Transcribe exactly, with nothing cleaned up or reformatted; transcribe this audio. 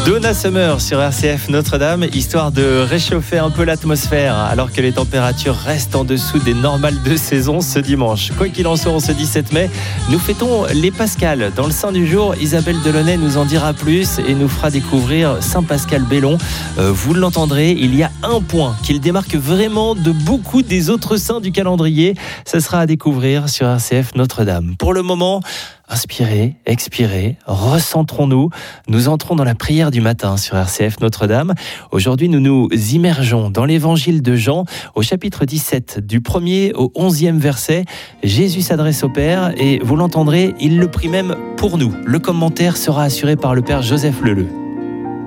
Donna Summer sur R C F Notre-Dame, histoire de réchauffer un peu l'atmosphère alors que les températures restent en dessous des normales de saison ce dimanche. Quoi qu'il en soit, on ce dix-sept mai, nous fêtons les Pascals. Dans le sein du jour, Isabelle Delaunay nous en dira plus et nous fera découvrir Saint Pascal Bellon. Euh, vous l'entendrez, il y a un point qui le démarque vraiment de beaucoup des autres saints du calendrier. Ça sera à découvrir sur R C F Notre-Dame. Pour le moment, inspirez, expirez, recentrons-nous. Nous entrons dans la prière du matin sur R C F Notre-Dame. Aujourd'hui, nous nous immergeons dans l'évangile de Jean au chapitre dix-sept, du premier au onzième verset. Jésus s'adresse au Père et vous l'entendrez, il le prie même pour nous. Le commentaire sera assuré par le Père Joseph Leleu.